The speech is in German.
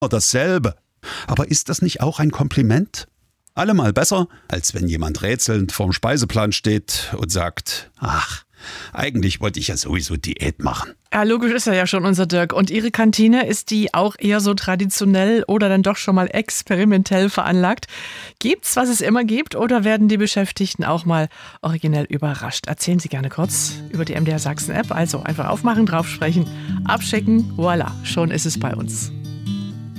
dasselbe. Aber ist das nicht auch ein Kompliment? Allemal besser, als wenn jemand rätselnd vorm Speiseplan steht und sagt, ach, eigentlich wollte ich ja sowieso Diät machen. Ja, logisch ist ja schon unser Dirk. Und Ihre Kantine, ist die auch eher so traditionell oder dann doch schon mal experimentell veranlagt? Gibt's, was es immer gibt, oder werden die Beschäftigten auch mal originell überrascht? Erzählen Sie gerne kurz über die MDR Sachsen App. Also einfach aufmachen, draufsprechen, abschicken, voilà, schon ist es bei uns.